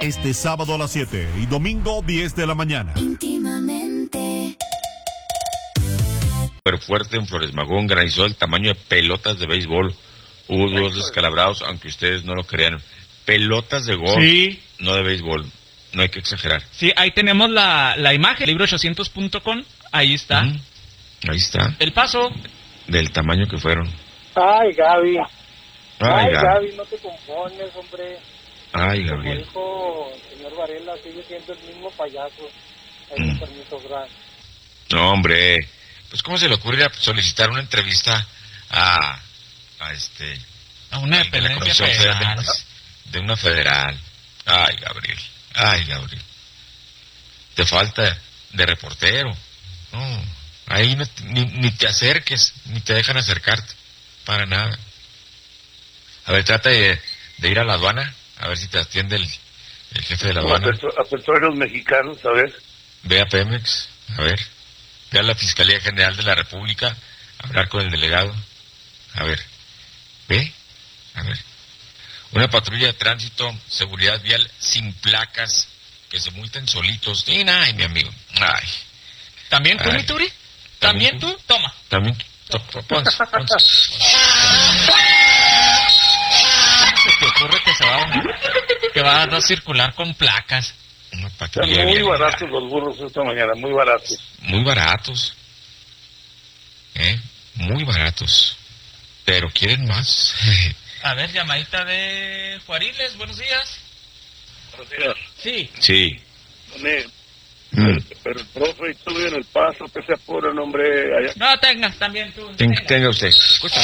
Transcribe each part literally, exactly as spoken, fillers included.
este sábado a las siete y domingo diez de la mañana. Íntimamente. Pero fuerte en Flores Magón, granizó del tamaño de pelotas de béisbol. Hubo dos descalabrados, aunque ustedes no lo crean. Pelotas de golf, Sí. no de béisbol. No hay que exagerar. Sí, ahí tenemos la, la imagen, libro ochocientos punto com, ahí está. Mm, ahí está, El Paso. del tamaño que fueron. Ay, Gaby. Ay, Ay, Gaby. Gaby, no te compones, hombre. Ay, Como Gabriel. dijo el señor Varela, sigue siendo el mismo payaso. Ahí Mm. mm. permiso, gran. No, hombre. Pues, ¿cómo se le ocurre solicitar una entrevista a, a este... A una de la dependencia Comisión federal. de, de una federal? Ay, Gabriel. Ay, Gabriel. Te falta de reportero. No, ahí no, ni, ni te acerques, ni te dejan acercarte. Para nada. A ver, trata de, de ir a la aduana, a ver si te atiende el, el jefe de la aduana. A, petro, a petróleos mexicanos, a ver. Ve a Pemex, a ver. Ve a la Fiscalía General de la República, a hablar con el delegado. A ver. Ve, a ver. Una patrulla de tránsito, seguridad vial sin placas, que se multen solitos. Y ay, mi amigo. Ay. ¿También tú, Ay. mi Turi? ¿También ¿También tú? Toma. También. to- to- Ponce, ponce. ¿Se te ocurre que se va, que va a circular con placas? Una Están patrulla muy vial. baratos los burros esta mañana, muy baratos. Muy baratos. ¿Eh? Muy baratos. Pero quieren más. A ver, llamadita de Juariles, buenos días. Buenos días. Sí. Sí. Dame, Mm. pero el profe y tú en el paso, que se apure, hombre, allá. No, tenga, también tú. Ten- tenga. tenga usted. Escúchame.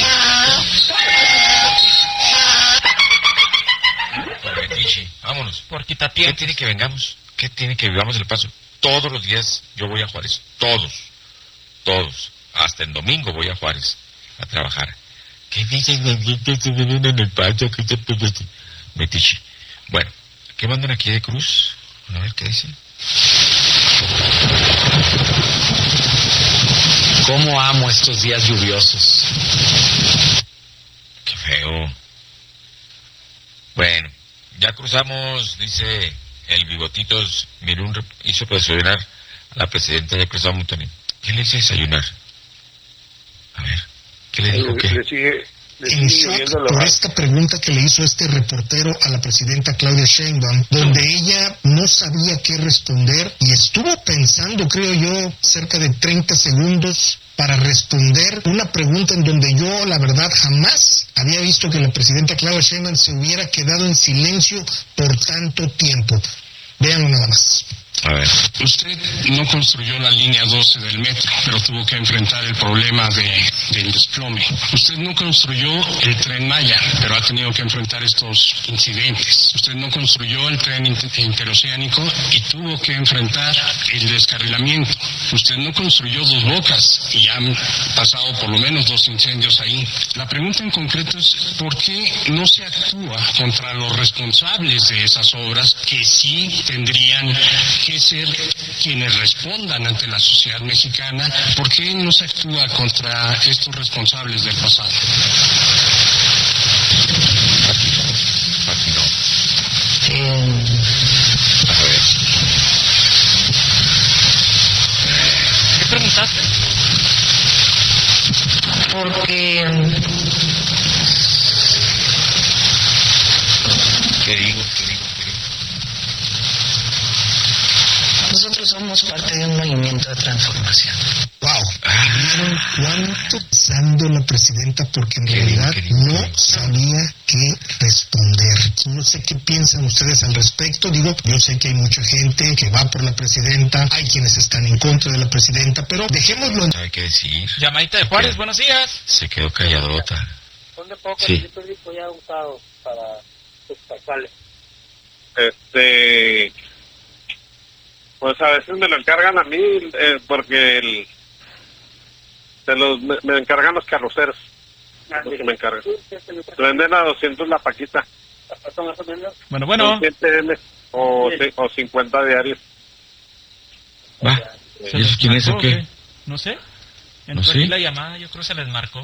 Por metiche, vámonos. Por ¿Qué quitatiempo. tiene que vengamos? ¿Qué tiene que vivamos el paso? Todos los días yo voy a Juárez. Todos. Todos. Hasta en domingo voy a Juárez a trabajar. ¿Qué dicen en el paso? Metiche. Bueno, ¿qué mandan aquí de Cruz? A ver qué dicen. ¿Cómo amo estos días lluviosos? Qué feo. Bueno, ya cruzamos, dice el Bigotitos. Mirún rep- hizo desayunar a la presidenta, ya cruzamos también. ¿Qué le hizo desayunar? A ver, ¿qué le dijo Le, qué? le sigue, le En sigue shock lloviendo la por mano. esta pregunta que le hizo este reportero a la presidenta Claudia Sheinbaum, donde ella no sabía qué responder y estuvo pensando, creo yo, cerca de treinta segundos para responder una pregunta en donde yo, la verdad, jamás había visto que la presidenta Claudia Sheinbaum se hubiera quedado en silencio por tanto tiempo. Vean nada más. A ver. Usted no construyó la línea doce del metro, pero tuvo que enfrentar el problema de, del desplome. Usted no construyó el Tren Maya, pero ha tenido que enfrentar estos incidentes. Usted no construyó el tren inter- interoceánico y tuvo que enfrentar el descarrilamiento. Usted no construyó Dos Bocas y han pasado por lo menos dos incendios ahí. La pregunta en concreto es ¿por qué no se actúa contra los responsables de esas obras que sí tendrían que ser quienes respondan ante la sociedad mexicana? ¿Por qué no se actúa contra estos responsables del pasado? Aquí no. Eh, A ver. ¿Qué preguntaste? porque ¿Qué digo? ¿Qué digo? ¿Qué digo? nosotros somos parte de un movimiento de transformación. Wow. Ah, ¿Vieron cuánto pensando la presidenta? Porque en Qué realidad bien, qué bien, qué no bien. sabía qué responder. No sé qué piensan ustedes al respecto. Digo, yo sé que hay mucha gente que va por la presidenta, hay quienes están en contra de la presidenta, pero dejémoslo en... ¿sabe qué decir? Llamadita de Juárez, buenos días. Se quedó calladota. Son de pocos Sí. sí. público ya usados para sus pascuales. Este, pues a veces me lo encargan a mí, eh, porque el, se los, me, me encargan los carroceros, los que me encargan. Se venden a doscientos la paquita, Más o menos. Bueno, bueno. cien T M o, Sí. ci- o cincuenta diarios. Va. ¿Se ¿Y eso les quién es o marcó qué? qué? No sé. ¿No Entró sé? aquí la llamada, yo creo que se les marcó.